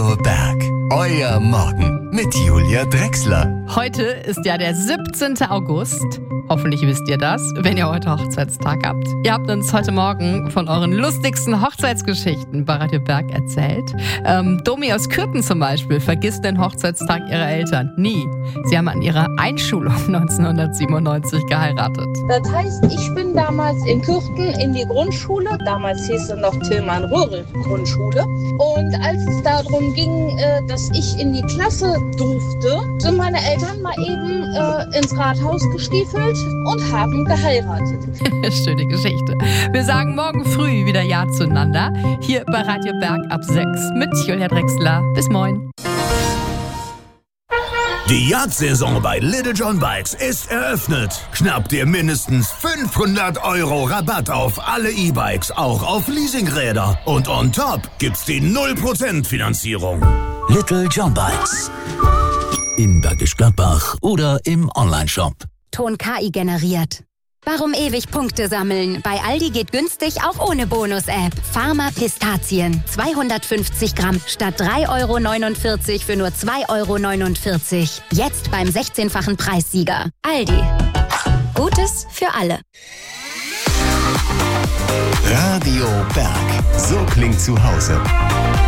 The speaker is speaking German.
Radio Berg. Euer Morgen mit Julia Drechsler. Heute ist ja der 17. August. Hoffentlich wisst ihr das, wenn ihr heute Hochzeitstag habt. Ihr habt uns heute Morgen von euren lustigsten Hochzeitsgeschichten bei Radio Berg erzählt. Domi aus Kürten zum Beispiel vergisst den Hochzeitstag ihrer Eltern nie. Sie haben an ihrer Einschulung 1997 geheiratet. Das heißt, ich bin damals in Kürten in die Grundschule, damals hieß es noch Tillmann-Röhre-Grundschule. Und als es darum ging, dass ich in die Klasse durfte, sind meine Eltern mal eben ins Rathaus gestiefelt und haben geheiratet. Schöne Geschichte. Wir sagen morgen früh wieder Ja zueinander. Hier bei Radio Berg ab 6 mit Julia Drechsler. Bis morgen. Die Jagdsaison bei Little John Bikes ist eröffnet. Schnapp dir mindestens 500 € Rabatt auf alle E-Bikes, auch auf Leasingräder. Und on top gibt's die 0% Finanzierung. Little John Bikes. In Bergisch Gladbach oder im Onlineshop. Ton KI generiert. Warum ewig Punkte sammeln? Bei Aldi geht günstig auch ohne Bonus-App. Pharma Pistazien. 250 Gramm statt 3,49 € für nur 2,49 €. Jetzt beim 16-fachen Preissieger. Aldi. Gutes für alle. Radio Berg. So klingt zu Hause.